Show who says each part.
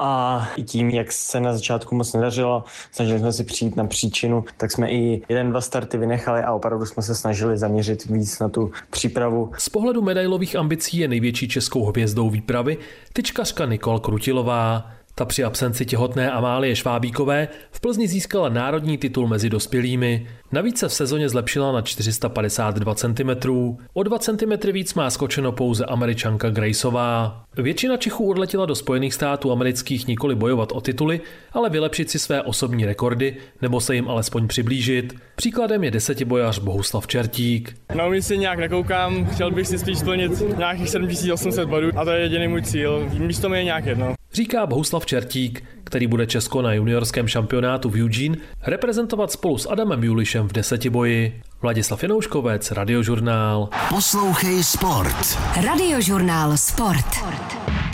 Speaker 1: a i tím, jak se na začátku moc nedařilo, snažili jsme si přijít na příčinu, tak jsme i 1-2 starty vynechali a opravdu jsme se snažili zaměřit víc na tu přípravu.
Speaker 2: Z pohledu medailových ambicí je největší českou hvězdou výpravy tyčkařka Nicole Krutilová. Ta při absenci těhotné Amálie Švábíkové v Plzni získala národní titul mezi dospělými. Navíc se v sezóně zlepšila na 452 cm. O 2 cm víc má skočeno pouze Američanka Graceová. Většina Čechů odletěla do Spojených států amerických nikoli bojovat o tituly, ale vylepšit si své osobní rekordy nebo se jim alespoň přiblížit. Příkladem je desetibojař Bohuslav Čertík.
Speaker 3: Na umístění nějak nekoukám, chtěl bych si spíš splnit nějakých 7800 bodů a to je jediný můj cíl. Místo mi je nějak jedno.
Speaker 2: Říká Bohuslav Čertík, který bude Česko na juniorském šampionátu v Eugene reprezentovat spolu s Adamem Julišem v desetiboji. Vladislav Janouškovec, Radiožurnál.
Speaker 4: Poslouchej sport.
Speaker 5: Radiožurnál Sport.